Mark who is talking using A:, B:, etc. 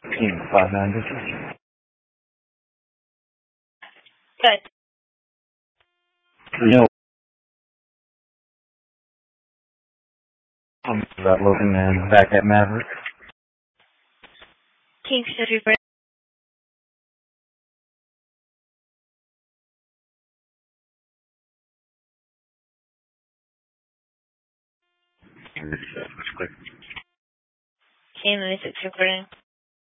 A: Team 596.
B: Good.
A: No. About Logan and back at Maverick.
B: King City Brand. King 96 recording.